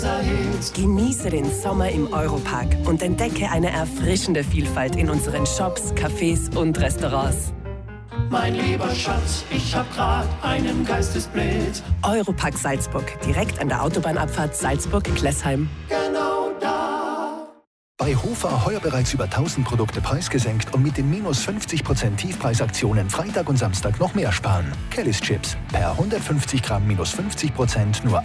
Genieße den Sommer im Europark und entdecke eine erfrischende Vielfalt in unseren Shops, Cafés und Restaurants. Mein lieber Schatz, ich hab grad einen Geistesblitz. Europark Salzburg, direkt an der Autobahnabfahrt Salzburg-Klessheim. Genau da. Bei Hofer heuer bereits über 1000 Produkte preisgesenkt und mit den minus 50% Tiefpreisaktionen Freitag und Samstag noch mehr sparen. Kellys Chips per 150 Gramm minus 50% nur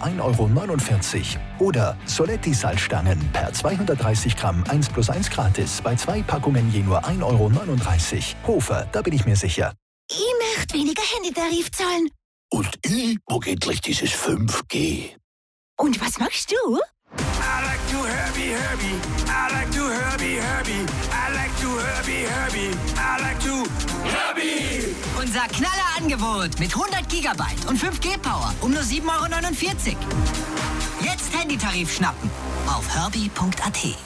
1,49 €. Oder Soletti Salzstangen per 230 Gramm 1+1 gratis bei 2 Packungen je nur 1,39 €. Hofer, da bin ich mir sicher. Ich möchte weniger Handytarif zahlen. Und ich mag endlich dieses 5G. Und was machst du? I like to Herbie, Herbie. I like to Herbie, Herbie. I like to Herbie, Herbie. I like to Herbie. Unser Knallerangebot mit 100 Gigabyte und 5G-Power um nur 7,49 €. Jetzt Handytarif schnappen auf herbie.at.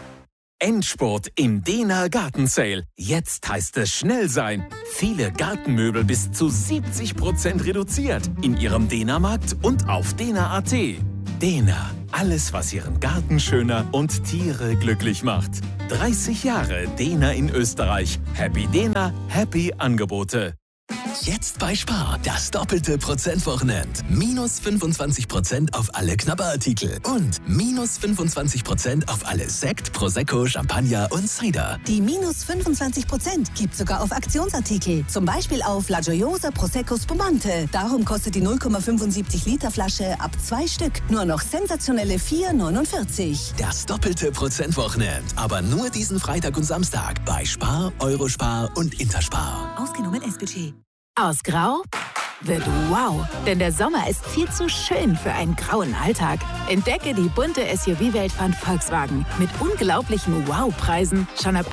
Endspurt im Dena Garten Sale. Jetzt heißt es schnell sein. Viele Gartenmöbel bis zu 70% reduziert in Ihrem Dena-Markt und auf dena.at. Dena, alles was Ihren Garten schöner und Tiere glücklich macht. 30 Jahre Dena in Österreich. Happy Dena, happy Angebote. Jetzt bei Spar, das doppelte Prozentwochenend. Minus 25% auf alle Knabberartikel und minus 25% auf alle Sekt, Prosecco, Champagner und Cider. Die minus 25% gibt sogar auf Aktionsartikel. Zum Beispiel auf La Gioiosa Prosecco Spumante. Darum kostet die 0,75 Liter Flasche ab 2 Stück nur noch sensationelle 4,49 €. Das doppelte Prozentwochenend. Aber nur diesen Freitag und Samstag bei Spar, Eurospar und Interspar. Ausgenommen S-Budget. Aus Grau wird wow, denn der Sommer ist viel zu schön für einen grauen Alltag. Entdecke die bunte SUV-Welt von Volkswagen mit unglaublichen Wow-Preisen schon ab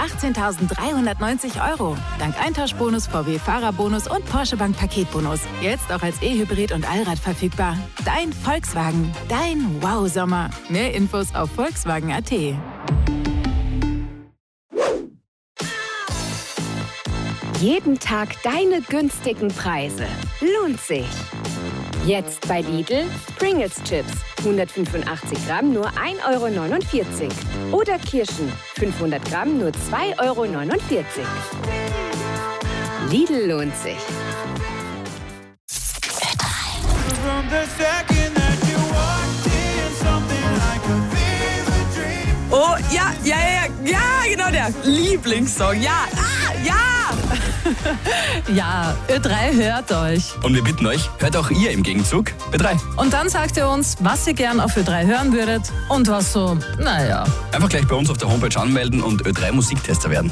18.390 €. Dank Eintauschbonus, VW-Fahrerbonus und Porsche Bank Paketbonus. Jetzt auch als E-Hybrid und Allrad verfügbar. Dein Volkswagen, dein Wow-Sommer. Mehr Infos auf Volkswagen.at. Jeden Tag deine günstigen Preise. Lohnt sich. Jetzt bei Lidl Pringles Chips. 185 Gramm nur 1,49 €. Oder Kirschen. 500 Gramm nur 2,49 €. Lidl lohnt sich. Oh, ja, genau der Lieblingssong. Ja. Ja, Ö3 hört euch. Und wir bitten euch, hört auch ihr im Gegenzug Ö3. Und dann sagt ihr uns, was ihr gern auf Ö3 hören würdet und was so, naja. Einfach gleich bei uns auf der Homepage anmelden und Ö3 Musiktester werden.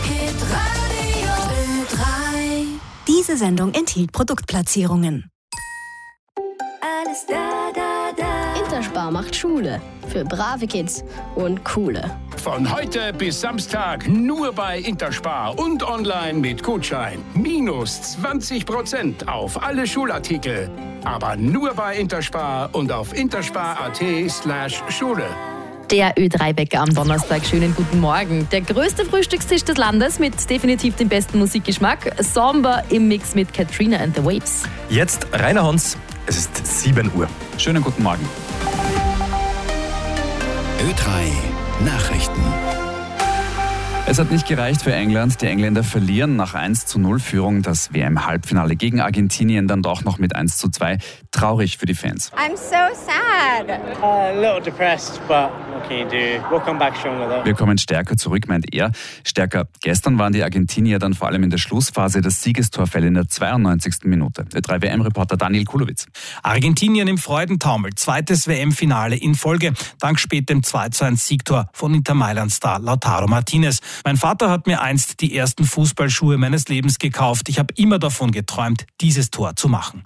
Diese Sendung enthielt Produktplatzierungen. Alles da. Interspar macht Schule. Für brave Kids und coole. Von heute bis Samstag nur bei Interspar und online mit Gutschein. Minus 20% auf alle Schulartikel. Aber nur bei Interspar und auf interspar.at/Schule. Der Ö3-Wecker am Donnerstag. Schönen guten Morgen. Der größte Frühstückstisch des Landes mit definitiv dem besten Musikgeschmack. Somber im Mix mit Katrina and the Waves. Jetzt Rainer Hans. Es ist 7 Uhr. Schönen guten Morgen. Ö3 Nachrichten. Es hat nicht gereicht für England. Die Engländer verlieren nach 1:0 Führung das WM-Halbfinale gegen Argentinien, dann doch noch mit 1:2. Traurig für die Fans. I'm so sad. A little depressed, but what can you do? We'll come back stronger though. Wir kommen stärker zurück, meint er. Stärker. Gestern waren die Argentinier dann vor allem in der Schlussphase. Das Siegestor fällt in der 92. Minute. Der 3WM-Reporter Daniel Kulowitz. Argentinien im Freudentaumel. Zweites WM-Finale in Folge. Dank spätem 2:1-Siegtor von Inter Mailand-Star Lautaro Martinez. Mein Vater hat mir einst die ersten Fußballschuhe meines Lebens gekauft. Ich habe immer davon geträumt, dieses Tor zu machen.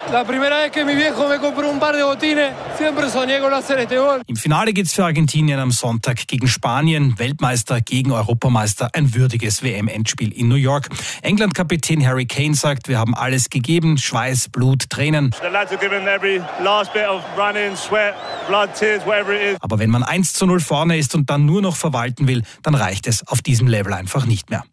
Im Finale geht's für Argentinien am Sonntag gegen Spanien. Weltmeister gegen Europameister. Ein würdiges WM-Endspiel in New York. England-Kapitän Harry Kane sagt, wir haben alles gegeben. Schweiß, Blut, Tränen. Aber wenn man 1:0 vorne ist und dann nur noch verwalten will, dann reicht es auf diesem Level einfach nicht mehr.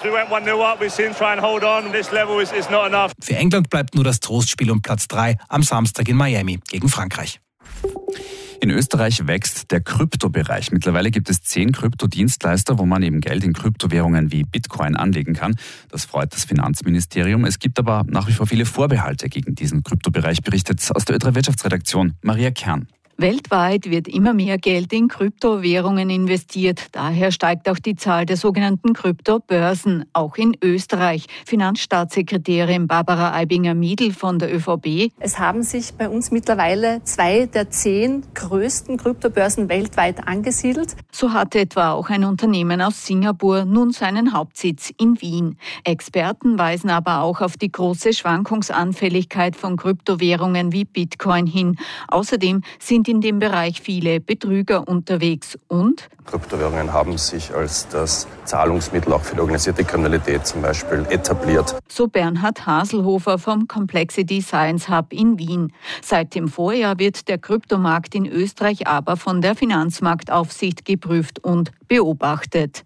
Für England bleibt nur das Trostspiel um Platz 3 am Samstag in Miami gegen Frankreich. In Österreich wächst der Kryptobereich. Mittlerweile gibt es 10 Kryptodienstleister, wo man eben Geld in Kryptowährungen wie Bitcoin anlegen kann. Das freut das Finanzministerium. Es gibt aber nach wie vor viele Vorbehalte gegen diesen Kryptobereich, berichtet aus der Ö3 Wirtschaftsredaktion Maria Kern. Weltweit wird immer mehr Geld in Kryptowährungen investiert. Daher steigt auch die Zahl der sogenannten Kryptobörsen, auch in Österreich. Finanzstaatssekretärin Barbara Aibinger-Miedl von der ÖVP. Es haben sich bei uns mittlerweile 2 der 10 größten Kryptobörsen weltweit angesiedelt. So hat etwa auch ein Unternehmen aus Singapur nun seinen Hauptsitz in Wien. Experten weisen aber auch auf die große Schwankungsanfälligkeit von Kryptowährungen wie Bitcoin hin. Außerdem sind in dem Bereich viele Betrüger unterwegs und Kryptowährungen haben sich als das Zahlungsmittel auch für die organisierte Kriminalität zum Beispiel etabliert. So Bernhard Haselhofer vom Complexity Science Hub in Wien. Seit dem Vorjahr wird der Kryptomarkt in Österreich aber von der Finanzmarktaufsicht geprüft und beobachtet.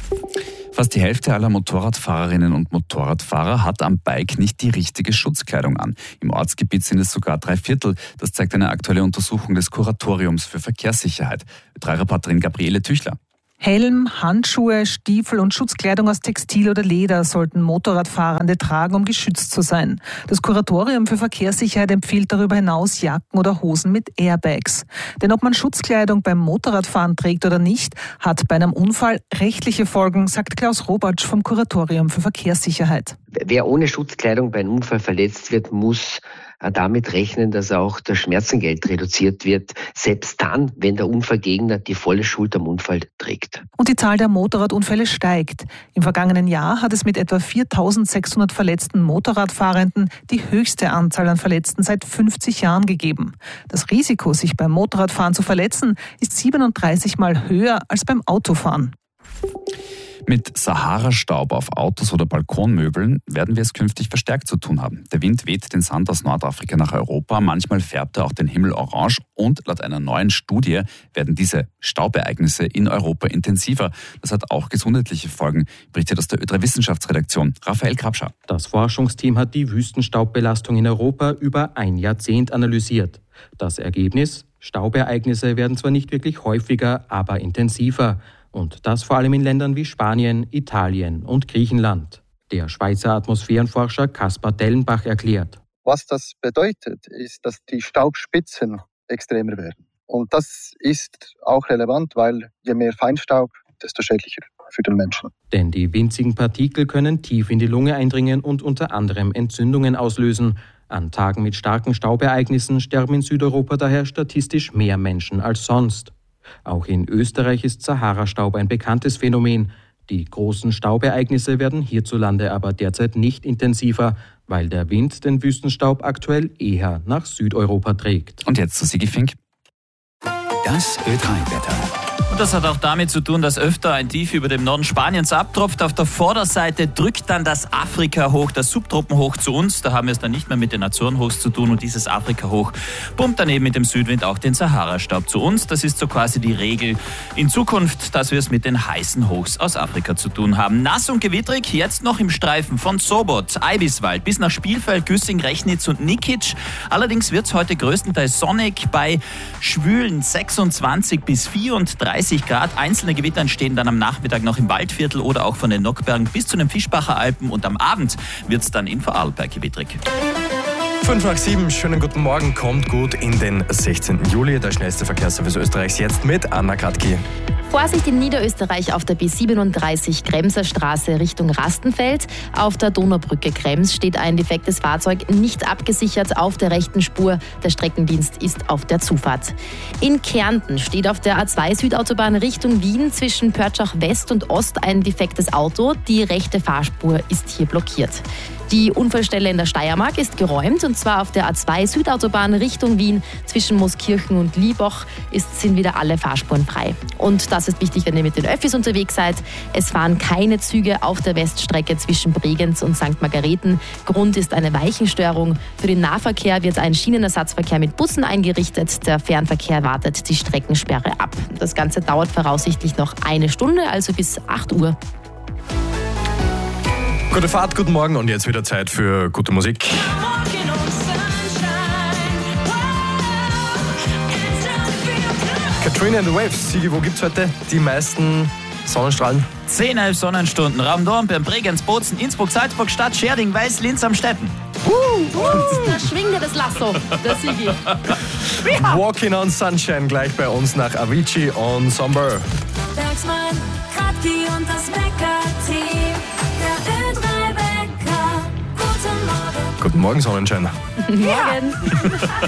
Fast die Hälfte aller Motorradfahrerinnen und Motorradfahrer hat am Bike nicht die richtige Schutzkleidung an. Im Ortsgebiet sind es sogar 3/4. Das zeigt eine aktuelle Untersuchung des Kuratoriums für Verkehrssicherheit. Ö3-Reporterin Gabriele Tüchler. Helm, Handschuhe, Stiefel und Schutzkleidung aus Textil oder Leder sollten Motorradfahrende tragen, um geschützt zu sein. Das Kuratorium für Verkehrssicherheit empfiehlt darüber hinaus Jacken oder Hosen mit Airbags. Denn ob man Schutzkleidung beim Motorradfahren trägt oder nicht, hat bei einem Unfall rechtliche Folgen, sagt Klaus Robatsch vom Kuratorium für Verkehrssicherheit. Wer ohne Schutzkleidung bei einem Unfall verletzt wird, muss damit rechnen, dass auch das Schmerzengeld reduziert wird, selbst dann, wenn der Unfallgegner die volle Schuld am Unfall trägt. Und die Zahl der Motorradunfälle steigt. Im vergangenen Jahr hat es mit etwa 4.600 verletzten Motorradfahrenden die höchste Anzahl an Verletzten seit 50 Jahren gegeben. Das Risiko, sich beim Motorradfahren zu verletzen, ist 37 Mal höher als beim Autofahren. Mit Sahara-Staub auf Autos oder Balkonmöbeln werden wir es künftig verstärkt zu tun haben. Der Wind weht den Sand aus Nordafrika nach Europa, manchmal färbt er auch den Himmel orange und laut einer neuen Studie werden diese Staubereignisse in Europa intensiver. Das hat auch gesundheitliche Folgen, berichtet aus der Ö3 Wissenschaftsredaktion Raphael Krabscher. Das Forschungsteam hat die Wüstenstaubbelastung in Europa über ein Jahrzehnt analysiert. Das Ergebnis? Staubereignisse werden zwar nicht wirklich häufiger, aber intensiver. Und das vor allem in Ländern wie Spanien, Italien und Griechenland. Der Schweizer Atmosphärenforscher Kaspar Dellenbach erklärt. Was das bedeutet, ist, dass die Staubspitzen extremer werden. Und das ist auch relevant, weil je mehr Feinstaub, desto schädlicher für den Menschen. Denn die winzigen Partikel können tief in die Lunge eindringen und unter anderem Entzündungen auslösen. An Tagen mit starken Staubereignissen sterben in Südeuropa daher statistisch mehr Menschen als sonst. Auch in Österreich ist Sahara-Staub ein bekanntes Phänomen. Die großen Staubereignisse werden hierzulande aber derzeit nicht intensiver, weil der Wind den Wüstenstaub aktuell eher nach Südeuropa trägt. Und jetzt zu Sigi Fink. Das Ö3-Wetter. Und das hat auch damit zu tun, dass öfter ein Tief über dem Norden Spaniens abtropft. Auf der Vorderseite drückt dann das Afrika-Hoch, das Subtropenhoch zu uns. Da haben wir es dann nicht mehr mit den Azorenhochs zu tun. Und dieses Afrika-Hoch pumpt dann eben mit dem Südwind auch den Sahara-Staub zu uns. Das ist so quasi die Regel in Zukunft, dass wir es mit den heißen Hochs aus Afrika zu tun haben. Nass und gewittrig, jetzt noch im Streifen von Sobot, Eibiswald bis nach Spielfeld, Güssing, Rechnitz und Nikic. Allerdings wird es heute größtenteils sonnig bei schwülen 26 bis 34 Grad. Einzelne Gewitter entstehen dann am Nachmittag noch im Waldviertel oder auch von den Nockbergen bis zu den Fischbacher Alpen. Und am Abend wird es dann in Vorarlberg gewittrig. 5:07, schönen guten Morgen, kommt gut in den 16. Juli. Der schnellste Verkehrsservice Österreichs jetzt mit Anna Kratki. Vorsicht in Niederösterreich auf der B37 Kremser Straße Richtung Rastenfeld. Auf der Donaubrücke Krems steht ein defektes Fahrzeug nicht abgesichert auf der rechten Spur. Der Streckendienst ist auf der Zufahrt. In Kärnten steht auf der A2 Südautobahn Richtung Wien zwischen Pörtschach West und Ost ein defektes Auto. Die rechte Fahrspur ist hier blockiert. Die Unfallstelle in der Steiermark ist geräumt, und zwar auf der A2 Südautobahn Richtung Wien zwischen Mooskirchen und Liebach sind wieder alle Fahrspuren frei. Und das ist wichtig, wenn ihr mit den Öffis unterwegs seid. Es fahren keine Züge auf der Weststrecke zwischen Bregenz und St. Margareten. Grund ist eine Weichenstörung. Für den Nahverkehr wird ein Schienenersatzverkehr mit Bussen eingerichtet. Der Fernverkehr wartet die Streckensperre ab. Das Ganze dauert voraussichtlich noch eine Stunde, also bis 8 Uhr. Gute Fahrt, guten Morgen und jetzt wieder Zeit für gute Musik. Trini and the Waves. Sigi, wo gibt es heute die meisten Sonnenstrahlen? 10, 11 Sonnenstunden. Raum Dornbirn, Bregenz, Bozen, Innsbruck, Salzburg, Stadt, Scherding, Weiß, Linz am Stetten. Da schwingt ja das Lasso, der Sigi. Walking on Sunshine gleich bei uns nach Avicii on Somber. Bergsmann, Kratki und das Wecker-Team. Der Ö3-Wecker. Guten Morgen. Guten Morgen, Sonnenschein. Morgen.